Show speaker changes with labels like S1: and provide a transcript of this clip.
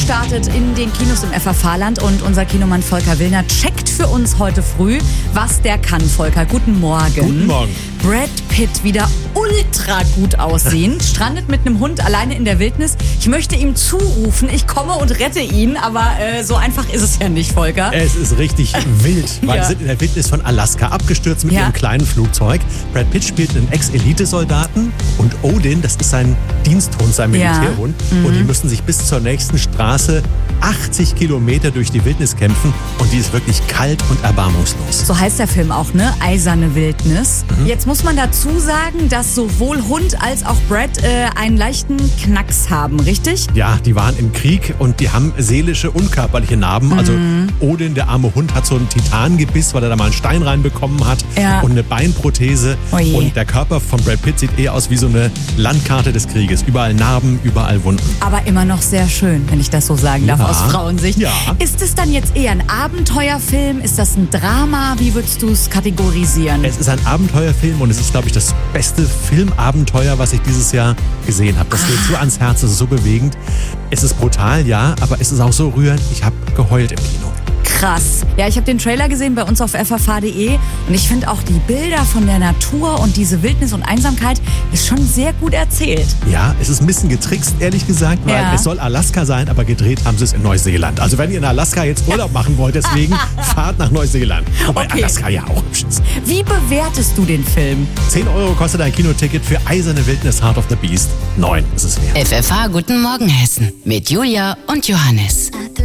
S1: startet in den Kinos im FFH-Land und unser Kinomann Volker Willner checkt für uns heute früh, was der kann. Volker, guten Morgen.
S2: Guten Morgen.
S1: Brad Pitt wieder ultra gut aussehend, strandet mit einem Hund alleine in der Wildnis. Ich möchte ihm zurufen, ich komme und rette ihn, aber so einfach ist es ja nicht, Volker.
S2: Es ist richtig wild, weil sie sind in der Wildnis von Alaska abgestürzt mit ihrem kleinen Flugzeug. Brad Pitt spielt einen Ex-Elite-Soldaten und Odin, das ist sein Diensthund, sein Militärhund. Und die müssen sich bis zur nächsten Straße 80 Kilometer durch die Wildnis kämpfen und die ist wirklich kalt und erbarmungslos.
S1: So heißt der Film auch, ne? Eiserne Wildnis. Jetzt muss man dazu sagen, dass sowohl Hund als auch Brad einen leichten Knacks haben, richtig?
S2: Ja, die waren im Krieg und die haben seelische und körperliche Narben. Also Odin, der arme Hund, hat so einen Titangebiss, weil er da mal einen Stein reinbekommen hat und eine Beinprothese. Und der Körper von Brad Pitt sieht eher aus wie so eine Landkarte des Krieges. Überall Narben, überall Wunden.
S1: Aber immer noch sehr schön, wenn ich das so sagen darf, aus Frauensicht.
S2: Ja.
S1: Ist es dann jetzt eher ein Abenteuerfilm? Ist das ein Drama? Wie würdest du es kategorisieren?
S2: Es ist ein Abenteuerfilm und es ist, glaube ich, das beste Filmabenteuer, was ich dieses Jahr gesehen habe. Das geht so ans Herz, es ist so bewegend. Es ist brutal, ja, aber es ist auch so rührend. Ich habe geheult im Kino.
S1: Krass. Ja, ich habe den Trailer gesehen bei uns auf ffh.de und ich finde auch die Bilder von der Natur und diese Wildnis und Einsamkeit ist schon sehr gut erzählt.
S2: Ja, es ist ein bisschen getrickst, ehrlich gesagt, weil es soll Alaska sein, aber gedreht haben sie es in Neuseeland. Also wenn ihr in Alaska jetzt Urlaub machen wollt, deswegen fahrt nach Neuseeland. Wobei Alaska ja auch hübsch ist.
S1: Wie bewertest du den Film?
S2: 10 € kostet ein Kinoticket für Eiserne Wildnis Heart of the Beast. 9 ist es wert.
S3: FFH Guten Morgen Hessen mit Julia und Johannes.